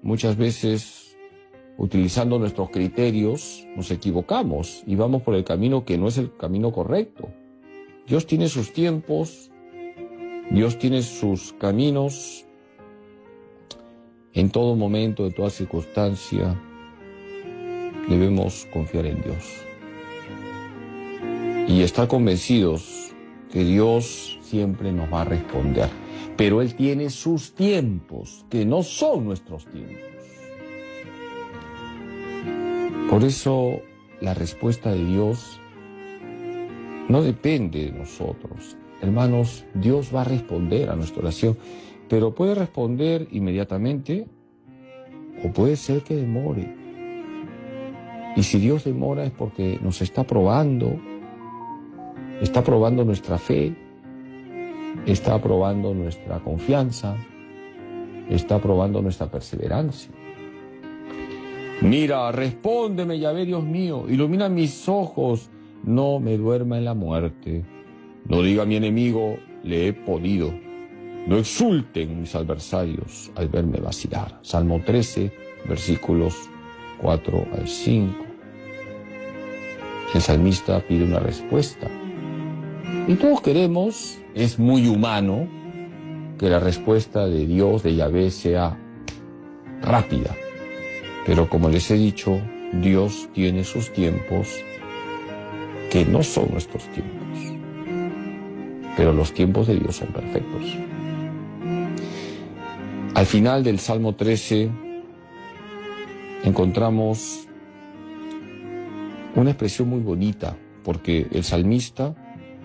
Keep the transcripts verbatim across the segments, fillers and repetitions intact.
muchas veces, utilizando nuestros criterios, nos equivocamos y vamos por el camino que no es el camino correcto. Dios tiene sus tiempos, Dios tiene sus caminos. En todo momento, en toda circunstancia, debemos confiar en Dios y estar convencidos que Dios siempre nos va a responder. Pero Él tiene sus tiempos, que no son nuestros tiempos. Por eso, la respuesta de Dios no depende de nosotros. Hermanos, Dios va a responder a nuestra oración, pero puede responder inmediatamente o puede ser que demore. Y si Dios demora es porque nos está probando, está probando nuestra fe, está probando nuestra confianza, está probando nuestra perseverancia. Mira, respóndeme, Yahvé, Dios mío, ilumina mis ojos, no me duerma en la muerte. No diga a mi enemigo, le he podido. No exulten mis adversarios al verme vacilar. Salmo trece, versículos cuatro al cinco. El salmista pide una respuesta. Y todos queremos, es muy humano, que la respuesta de Dios, de Yahvé, sea rápida. Pero como les he dicho, Dios tiene sus tiempos que no son nuestros tiempos. Pero los tiempos de Dios son perfectos. Al final del Salmo trece encontramos una expresión muy bonita, porque el salmista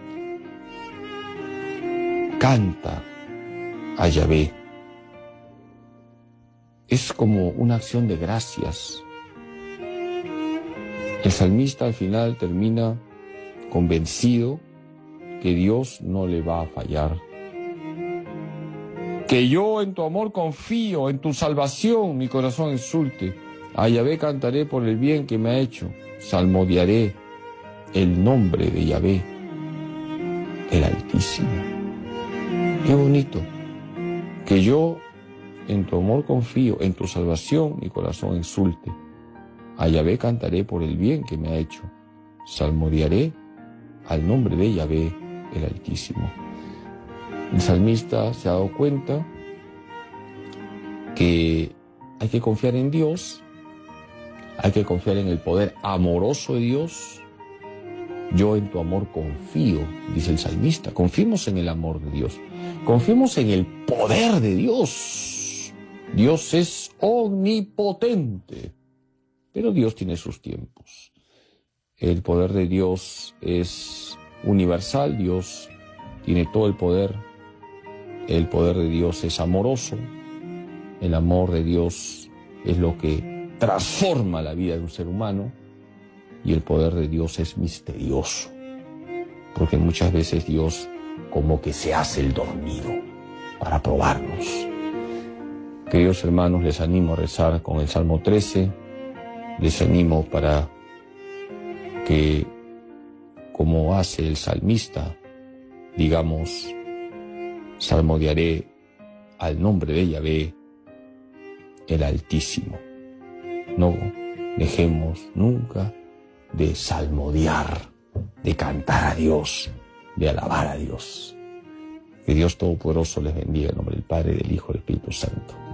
canta a Yahvé. Es como una acción de gracias. El salmista al final termina convencido que Dios no le va a fallar. Que yo en tu amor confío, en tu salvación mi corazón exulte. A Yahvé cantaré por el bien que me ha hecho. Salmodiaré el nombre de Yahvé, el Altísimo. Qué bonito. Que yo en tu amor confío, en tu salvación mi corazón exulte. A Yahvé cantaré por el bien que me ha hecho. Salmodiaré al nombre de Yahvé, el Altísimo. El salmista se ha dado cuenta que hay que confiar en Dios, hay que confiar en el poder amoroso de Dios. Yo en tu amor confío, dice el salmista. Confiemos en el amor de Dios. Confiemos en el poder de Dios. Dios es omnipotente, pero Dios tiene sus tiempos. El poder de Dios es universal, Dios tiene todo el poder. El poder de Dios es amoroso. El amor de Dios es lo que transforma la vida de un ser humano. Y el poder de Dios es misterioso, porque muchas veces Dios como que se hace el dormido para probarnos. Queridos hermanos, les animo a rezar con el Salmo trece. Les animo para que, como hace el salmista, digamos, salmodiaré al nombre de Yahvé, el Altísimo. No dejemos nunca de salmodiar, de cantar a Dios, de alabar a Dios. Que Dios Todopoderoso les bendiga en nombre del Padre, del Hijo y del Espíritu Santo.